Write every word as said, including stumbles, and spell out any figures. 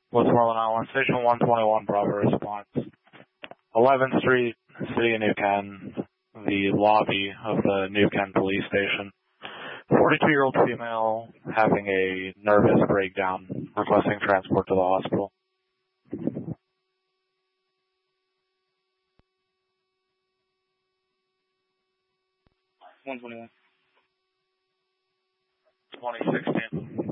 Westmoreland Island, Station one twenty-one, Bravo response. eleventh Street, City of New Ken, the lobby of the New Ken Police Station. forty-two-year-old female having a nervous breakdown, requesting transport to the hospital. one twenty-one. twenty sixteen.